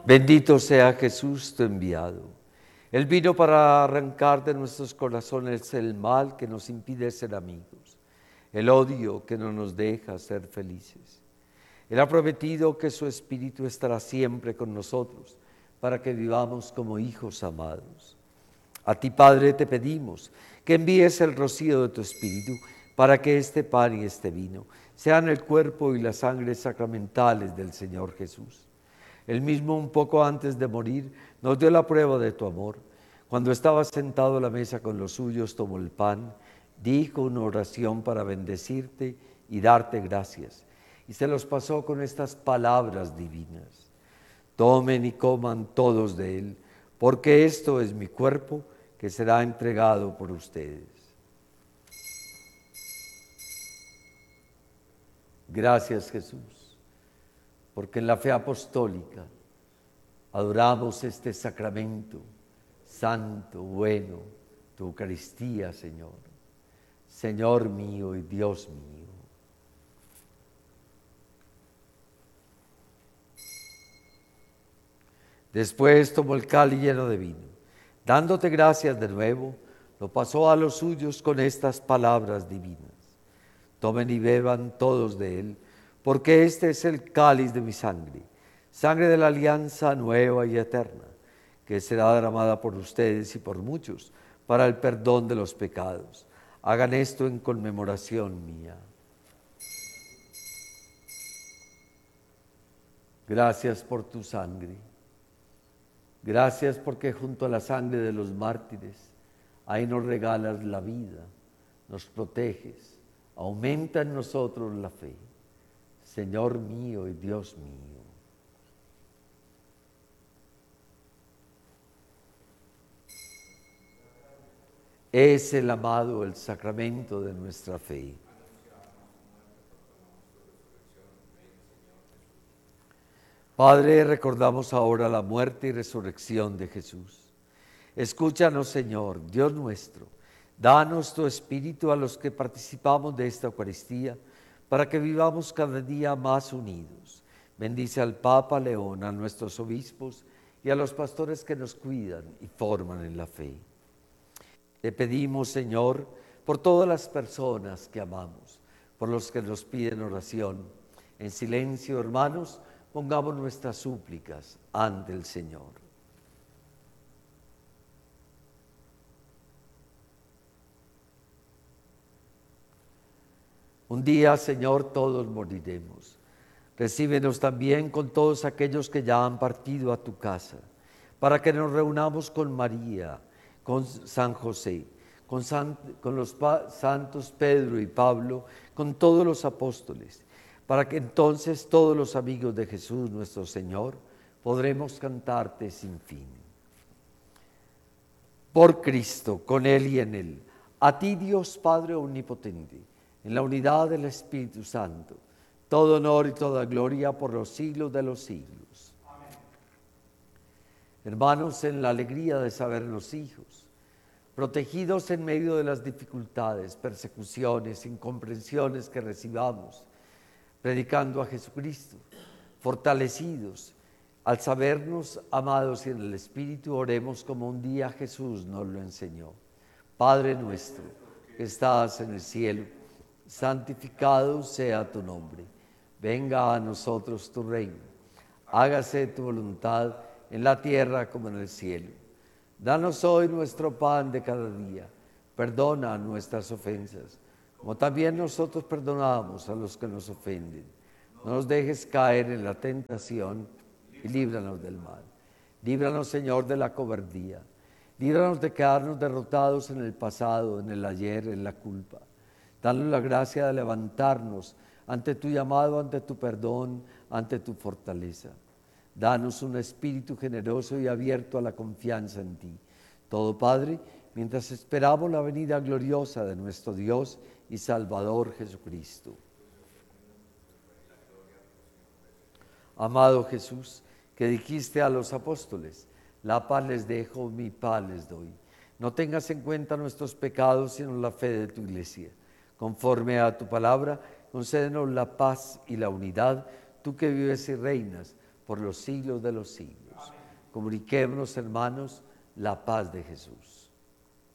Bendito sea Jesús, tu enviado. Él vino para arrancar de nuestros corazones el mal que nos impide ser amigos, el odio que no nos deja ser felices. Él ha prometido que su Espíritu estará siempre con nosotros para que vivamos como hijos amados. A ti, Padre, te pedimos que envíes el rocío de tu Espíritu para que este pan y este vino sean el cuerpo y la sangre sacramentales del Señor Jesús. Él mismo, un poco antes de morir, nos dio la prueba de tu amor. Cuando estaba sentado a la mesa con los suyos, tomó el pan, dijo una oración para bendecirte y darte gracias, y se los pasó con estas palabras divinas: tomen y coman todos de él, porque esto es mi cuerpo que será entregado por ustedes. Gracias, Jesús, porque en la fe apostólica adoramos este sacramento santo, bueno, tu Eucaristía, Señor. Señor mío y Dios mío. Después tomó el cáliz lleno de vino. Dándote gracias de nuevo, lo pasó a los suyos con estas palabras divinas: tomen y beban todos de él, porque este es el cáliz de mi sangre, sangre de la alianza nueva y eterna, que será derramada por ustedes y por muchos para el perdón de los pecados. Hagan esto en conmemoración mía. Gracias por tu sangre. Gracias porque junto a la sangre de los mártires, ahí nos regalas la vida, nos proteges, aumenta en nosotros la fe. Señor mío y Dios mío. Es el amado, el sacramento de nuestra fe. Padre, recordamos ahora la muerte y resurrección de Jesús. Escúchanos, Señor, Dios nuestro. Danos tu Espíritu a los que participamos de esta Eucaristía, para que vivamos cada día más unidos. Bendice al Papa León, a nuestros obispos y a los pastores que nos cuidan y forman en la fe. Te pedimos, Señor, por todas las personas que amamos, por los que nos piden oración. En silencio, hermanos, pongamos nuestras súplicas ante el Señor. Un día, Señor, todos moriremos. Recíbenos también con todos aquellos que ya han partido a tu casa, para que nos reunamos con María, con San José, con los santos Pedro y Pablo, con todos los apóstoles, para que entonces todos los amigos de Jesús nuestro Señor podremos cantarte sin fin. Por Cristo, con Él y en Él, a ti Dios Padre Omnipotente, en la unidad del Espíritu Santo, todo honor y toda gloria por los siglos de los siglos. Amén. Hermanos, en la alegría de sabernos hijos, protegidos en medio de las dificultades, persecuciones, incomprensiones que recibamos, predicando a Jesucristo, fortalecidos, al sabernos amados en el Espíritu, oremos como un día Jesús nos lo enseñó. Padre nuestro, que estás en el cielo, santificado sea tu nombre. Venga a nosotros tu reino. Hágase tu voluntad en la tierra como en el cielo. Danos hoy nuestro pan de cada día. Perdona nuestras ofensas, como también nosotros perdonamos a los que nos ofenden. No nos dejes caer en la tentación y líbranos del mal. Líbranos, Señor, de la cobardía. Líbranos de quedarnos derrotados en el pasado, en el ayer, en la culpa. Danos la gracia de levantarnos ante tu llamado, ante tu perdón, ante tu fortaleza. Danos un espíritu generoso y abierto a la confianza en ti. Todo, Padre, mientras esperamos la venida gloriosa de nuestro Dios y Salvador Jesucristo. Amado Jesús, que dijiste a los apóstoles: la paz les dejo, mi paz les doy. No tengas en cuenta nuestros pecados, sino la fe de tu iglesia. Conforme a tu palabra, concédenos la paz y la unidad, tú que vives y reinas por los siglos de los siglos. Comuniquémonos, hermanos, la paz de Jesús.